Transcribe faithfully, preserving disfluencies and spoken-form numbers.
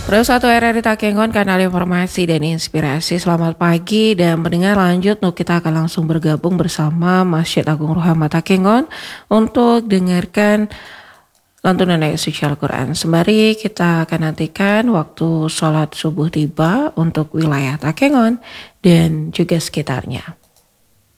Pro satu R R I Takengon, kanal informasi dan inspirasi. Selamat pagi dan pendengar, lanjut Nuk, kita akan langsung bergabung bersama Masjid Agung Ruhama Takengon untuk dengarkan lantunan ayat suci Al-Quran. Sembari kita akan nantikan waktu sholat subuh tiba untuk wilayah Takengon dan juga sekitarnya.